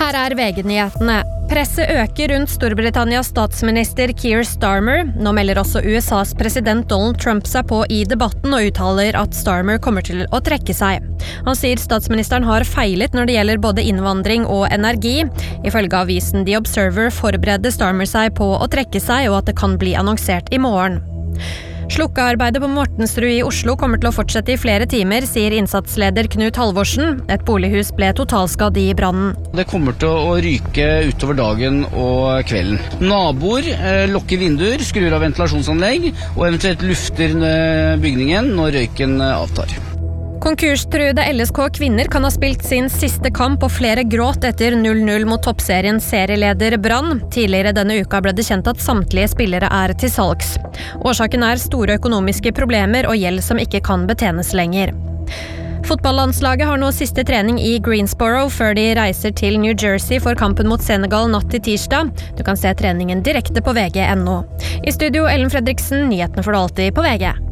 Her VG-nyhetene. Presset øker rundt Storbritannias statsminister Keir Starmer. Nå melder også USAs president Donald Trump seg på i debatten og uttaler at Starmer kommer til å trekke seg. Han sier statsministeren har feilet når det gjelder både innvandring og energi. Ifølge avisen The Observer forbereder Starmer seg på å trekke seg, og at det kan bli annonsert i morgen. Slukkearbeidet på Mortensrud i Oslo kommer til å fortsette i flere timer, sier innsatsleder Knut Halvorsen. Et bolighus ble totalskadd i brannen. Det kommer til å ryke utover dagen og kvelden. Naboer lukker vinduer, skrur av ventilasjonsanlegg og eventuelt lufter bygningen når røyken avtar. Konkurstruede LSK kvinner kan ha spilt sin siste kamp, og flere gråt etter 0-0 mot toppserien serieleder Brann. Tidligere denne uka ble det kjent at samtlige spillere til salgs. Årsaken store økonomiske problemer og gjeld som ikke kan betjenes lenger. Fotballandslaget har nå siste trening i Greensboro før de reiser til New Jersey for kampen mot Senegal natt til tirsdag. Du kan se treningen direkte på VG.no. I studio Ellen Fredriksen, nyhetene får du alltid på VG.